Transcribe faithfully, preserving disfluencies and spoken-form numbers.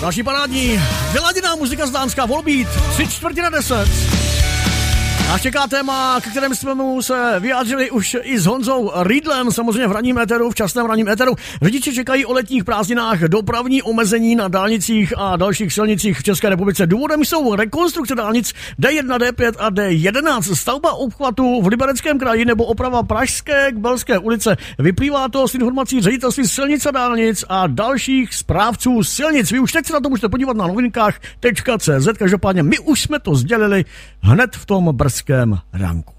Další parádní, vyladěná muzika z Dánska, Volbeat, tři čtvrtě na deset. A čeká téma, ke kterém jsme mu se vyjádřili už i s Honzou Riedlem, samozřejmě v ranním éteru, v časném ranním éteru. Řidiči čekají o letních prázdninách dopravní omezení na dálnicích a dalších silnicích v České republice. Důvodem jsou rekonstrukce dálnic D jedna, D pět a D jedenáct, stavba obchvatu v Libereckém kraji nebo oprava Pražské k Belské ulice. Vyplývá to z informací ředitelství silnic a dálnic a dalších správců silnic. Vy už teď se na to můžete podívat na novinkách tečka cé zet. Každopádně my už jsme to sdělili hned v tom brzkém ranku.